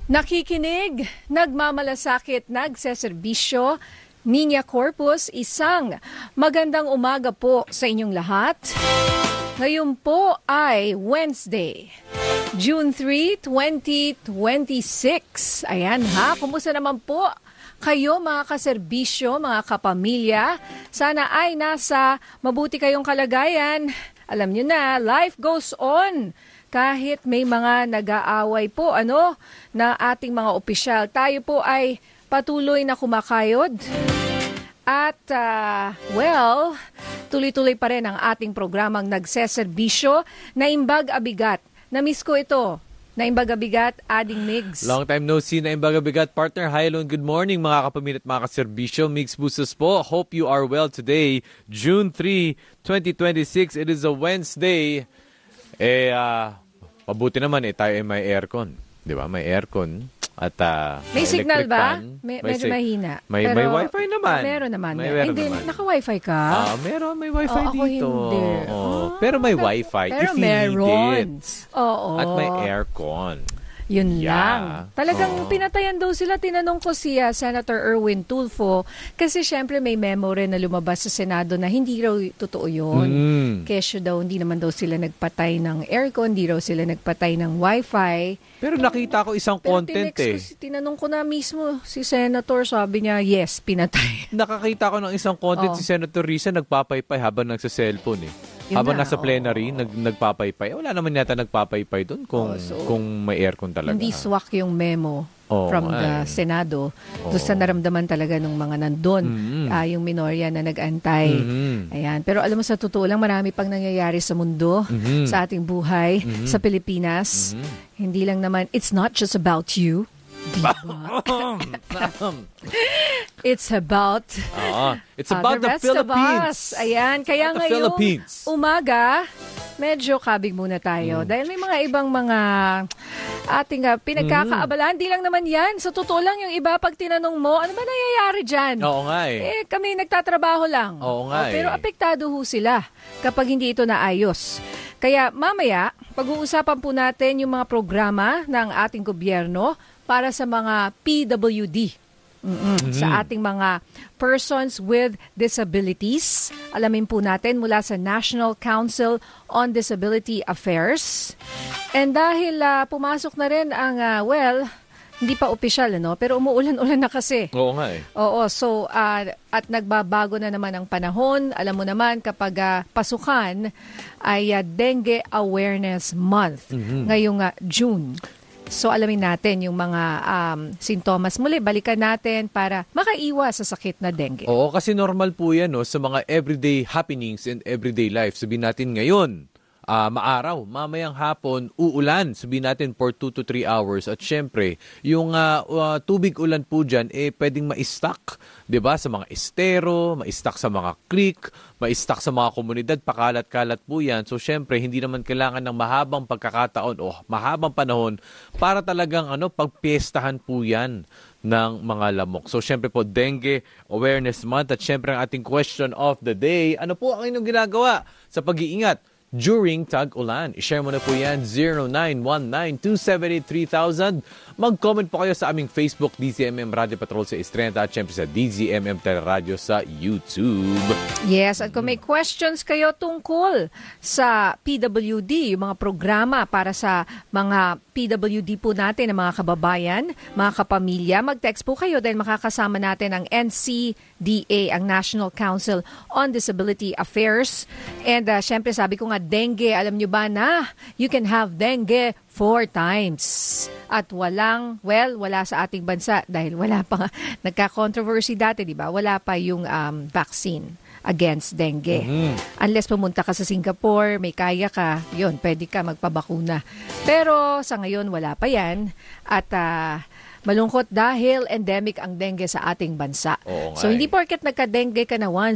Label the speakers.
Speaker 1: Nakikinig, nagmamalasakit, nagseserbisyo, Niña Corpus, isang magandang umaga po sa inyong lahat. Ngayon po ay Wednesday, June 3, 2026. Ayan ha, kumusta naman po kayo mga kaserbisyo, mga kapamilya? Sana ay nasa mabuti kayong kalagayan. Alam nyo na, life goes on. Kahit may mga nag-aaway po na ating mga opisyal, tayo po ay patuloy na kumakayod. At tuloy-tuloy pa rin ang ating programang nagseserbisyo. Naimbag Abigat. Na-miss ko ito. Naimbag Abigat, Ading Migs.
Speaker 2: Long time no see, Naimbag Abigat. Partner, hi, hello, good morning mga kapamilya at mga kaserbisyo. Migs Bustos po. Hope you are well today. June 3, 2026. It is a Wednesday. Mabuti naman tayo ay may aircon. Di ba? May aircon. At
Speaker 1: may signal ba? Medyo mahina.
Speaker 2: May wifi naman.
Speaker 1: Meron naman. Hindi, naka-wifi ka?
Speaker 2: Meron. May wifi dito.
Speaker 1: Ako hindi.
Speaker 2: Pero may wifi.
Speaker 1: Pero meron. Oo.
Speaker 2: At may aircon.
Speaker 1: Yun lang. Talagang pinatayan daw sila. Tinanong ko siya, Senator Erwin Tulfo, kasi syempre may memo rin na lumabas sa Senado na hindi raw totoo yun. Kesyo daw, hindi naman daw sila nagpatay ng aircon, hindi raw sila nagpatay ng wifi.
Speaker 2: Pero nakita ko isang content
Speaker 1: Tinanong ko na mismo si Senator, sabi niya, yes, pinatay.
Speaker 2: Nakakita ko ng isang content si Senator Risa nagpapaypay habang nagsa-cellphone habang nasa plenary, nagpapaypay. Wala naman yata nagpapaypay doon kung may aircon talaga.
Speaker 1: Hindi swak yung memo from the Senado. Doon sa naramdaman talaga ng mga nandun, yung minorya na nag-antay. Ayan. Pero alam mo, sa totoo lang, marami pang nangyayari sa mundo, sa ating buhay, sa Pilipinas. Hindi lang naman, it's not just about you. Diba? It's about
Speaker 2: the Philippines.
Speaker 1: Ayan, kaya ngayong umaga, medyo kabig muna tayo. Dahil may mga ibang mga ating pinagkakaabalaan. Di lang naman yan. Sa totoo lang, yung iba, pag tinanong mo, ano ba nangyayari dyan?
Speaker 2: Oo nga
Speaker 1: kami nagtatrabaho lang.
Speaker 2: Oo nga
Speaker 1: pero apektado ho sila kapag hindi ito naayos. Kaya mamaya, pag-uusapan po natin yung mga programa ng ating gobyerno para sa mga PWD. Sa ating mga persons with disabilities. Alamin po natin mula sa National Council on Disability Affairs. And dahil pumasok na rin ang, hindi pa opisyal, pero umuulan-ulan na kasi.
Speaker 2: Oo nga
Speaker 1: Oo, so, at nagbabago na naman ang panahon. Alam mo naman, kapag pasukan ay Dengue Awareness Month ngayong June. So alamin natin yung mga sintomas. Muli, balikan natin para makaiwas sa sakit na dengue.
Speaker 2: Oo, kasi normal po yan sa mga everyday happenings and everyday life. Sabihin natin ngayon, maaraw, mamayang hapon, uulan. Sabihin natin for 2 to 3 hours. At syempre, yung tubig ulan po dyan, pwedeng ma-stack, diba? Sa mga estero, ma-stack sa mga creek, ma-stack sa mga komunidad, pakalat-kalat po yan. So syempre, hindi naman kailangan ng mahabang pagkakataon o mahabang panahon para talagang pagpiestahan po yan ng mga lamok. So syempre po, Dengue Awareness Month. At syempre, ang ating question of the day, ano po ang inyong ginagawa sa pag-iingat during tag-ulan? I-share mo na po yan, 0919-278-3000. Mag-comment po kayo sa aming Facebook, DZMM Radio Patrol sa Estrenta at syempre sa DZMM Teleradio sa YouTube.
Speaker 1: Yes, at kung may questions kayo tungkol sa PWD, yung mga programa para sa mga PWD po natin, ng mga kababayan, mga kapamilya, mag-text po kayo dahil makakasama natin ang NCDA, ang National Council on Disability Affairs. And syempre sabi ko nga, dengue, alam nyo ba na you can have dengue 4 times. At wala sa ating bansa dahil wala pa, nagka-controversy dati, di ba? Wala pa yung vaccine against dengue. Unless pumunta ka sa Singapore, may kaya ka, yun, pwede ka magpabakuna. Pero sa ngayon, wala pa yan. At malungkot dahil endemic ang dengue sa ating bansa. So hindi porket nagka-dengue ka na once,